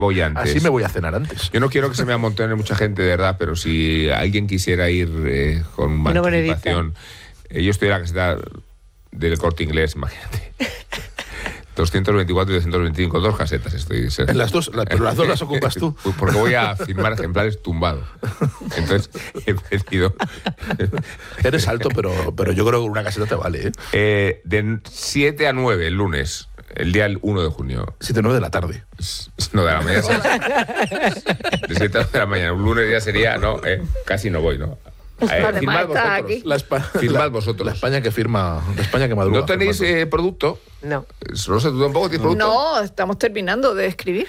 voy antes. Así me voy a cenar antes. Yo no quiero que se me amontone mucha gente, de verdad, pero si alguien quisiera ir con anticipación... yo estoy en la caseta del Corte Inglés, imagínate. 224 y 225, 2 casetas estoy. En las dos, pero las dos las ocupas tú. Porque voy a firmar ejemplares tumbados. Entonces, he pedido... Eres alto, pero yo creo que una caseta te vale, de 7 a 9 el lunes, el día 1 de junio. 7 a 9 de la tarde. No, de la mañana. De 7 a 9 de la mañana. Un lunes ya sería, no, casi no voy, ¿no? Firmad vosotros. Firmad vosotros. La España que firma, la España que madruga. ¿No tenéis producto? No. No sé, ¿tú tampoco tienes producto? No, estamos terminando de escribir.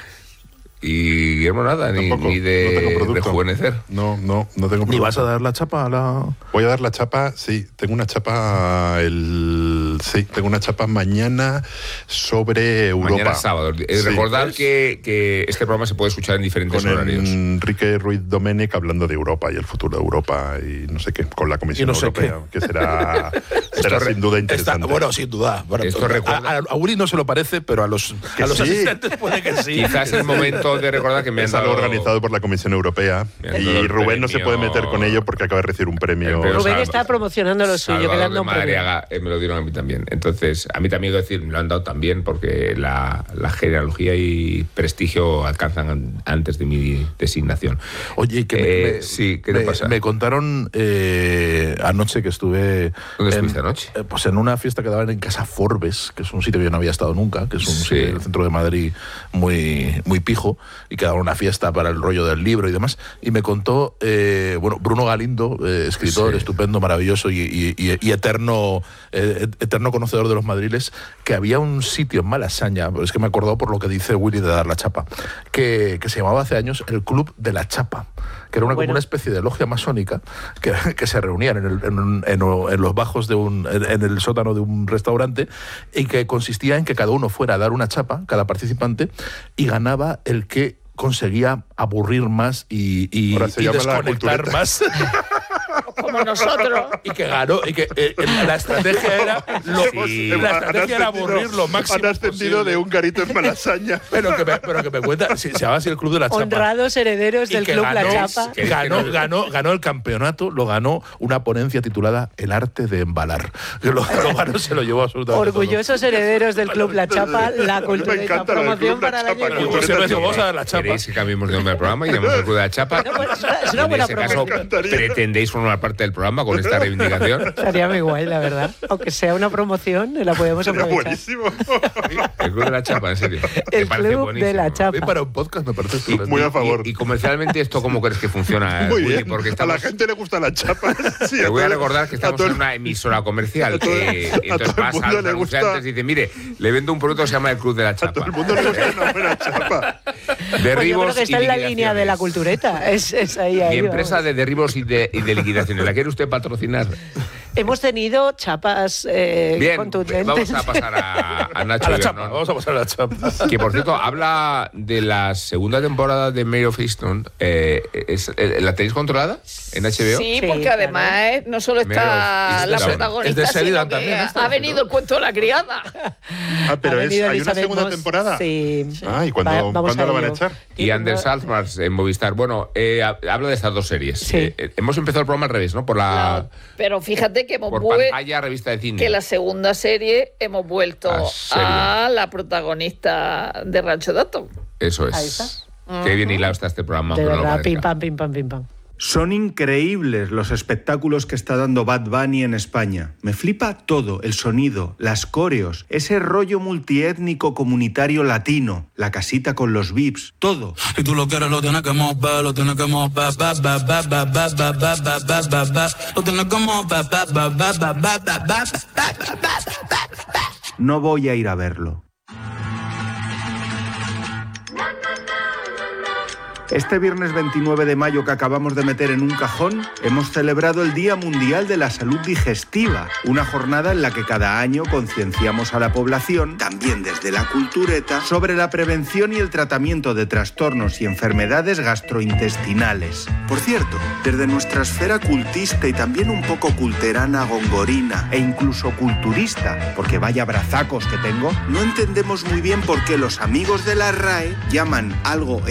Y Guillermo nada, ni de rejuvenecer. No tengo producto. ¿Ni vas a dar la chapa a la...? Voy a dar la chapa, sí. Tengo una chapa tengo una chapa mañana sobre Europa. Mañana sábado. Sí. Recordad que este programa se puede escuchar en diferentes horarios. Con Enrique Ruiz Domènech hablando de Europa y el futuro de Europa y no sé qué, con la Comisión Europea, que será sin duda interesante. Bueno, sin duda. Bueno, esto a Uri no se lo parece, pero a los asistentes puede que sí. Quizás es el momento de recordar que me han es dado... algo organizado por la Comisión Europea y Rubén no se puede meter con ello porque acaba de recibir un premio. Rubén está promocionando lo suyo, que le han dado un premio. Me lo dieron a mí también. Entonces, a mí también decir, me lo han dado también porque la genealogía y prestigio alcanzan antes de mi designación. Oye, ¿qué te pasa? Me contaron anoche que estuve... ¿Dónde estuviste anoche? Pues en una fiesta que daban en Casa Forbes, que es un sitio que yo no había estado nunca, que es un sitio en el centro de Madrid muy pijo, y que daban una fiesta para el rollo del libro y demás. Y me contó, Bruno Galindo, escritor estupendo, maravilloso y eterno conocedor de los madriles, que había un sitio en Malasaña, pero es que me acordó por lo que dice Willy de dar la chapa, que se llamaba hace años el Club de la Chapa, que era como una especie de logia masónica que se reunían en los bajos en el sótano de un restaurante, y que consistía en que cada uno fuera a dar una chapa, cada participante, y ganaba el que conseguía aburrir más y desconectar más. Como nosotros. Y que ganó, y que la estrategia era aburrir lo máximo. Han ascendido posible de un garito en Malasaña. pero que me cuenta, se llama así el Club de la Chapa. Honrados herederos del Club La Chapa. Ganó el campeonato, lo ganó una ponencia titulada El arte de embalar. Lo ganó, se lo llevó absolutamente orgullosos todo. Herederos del Club La Chapa, la cultureta, promoción para la Chapa. Vamos a dar la chapa. ¿Queréis que cambiemos de nombre al programa y llamemos el Club de la Chapa? No, pues, es una buena promoción. ¿Pretendéis formar parte del programa con esta reivindicación? Estaría muy guay, la verdad. Aunque sea una promoción, la podemos aprovechar. Buenísimo. El Club de la Chapa, en serio. El Club de la Chapa. Para un podcast me parece estupendo. Muy a favor. Y comercialmente, ¿esto cómo crees que funciona? Muy bien. Porque a la gente le gusta la chapa. Sí, te voy a recordar que estamos en una emisora comercial. Entonces vas a los anunciantes y dices, mire, le vendo un producto que se llama el Club de la Chapa. A todo el mundo le gusta una buena chapa. Derribos yo creo que está en la línea de la cultureta. Es ahí. Mi empresa de derribos y de liquidaciones. ¿La quiere usted patrocinar? Hemos tenido chapas contundentes. Vamos a pasar a Nacho. Vamos a pasar a la chapa. Que, por cierto, habla de la segunda temporada de Mare of Easttown. ¿La tenéis controlada en HBO? Sí, porque además no solo está la protagonista, sino que ha venido el cuento de la criada. Pero hay una segunda temporada. Sí. ¿Y cuándo lo van a echar? Y Anders Alfmars en Movistar. Bueno, habla de estas dos series. Sí. Hemos empezado el programa al revés, ¿no? Pero fíjate que por pantalla, revista de cine. Que la segunda serie hemos vuelto a la protagonista de Rancho Dato. Eso es. Ahí está. Qué bien hilado está este programa. De verdad, pim pam, pim pam, pim pam. Son increíbles los espectáculos que está dando Bad Bunny en España. Me flipa todo, el sonido, las coreos, ese rollo multiétnico comunitario latino, la casita con los VIPs, todo. Si tú lo quieres lo tienes que mover, lo tienes que mover, lo tienes que mover. No voy a ir a verlo. Este viernes 29 de mayo que acabamos de meter en un cajón, hemos celebrado el Día Mundial de la Salud Digestiva, una jornada en la que cada año concienciamos a la población, también desde la cultureta, sobre la prevención y el tratamiento de trastornos y enfermedades gastrointestinales. Por cierto, desde nuestra esfera cultista y también un poco culterana, gongorina e incluso culturista, porque vaya brazacos que tengo, no entendemos muy bien por qué los amigos de la RAE llaman algo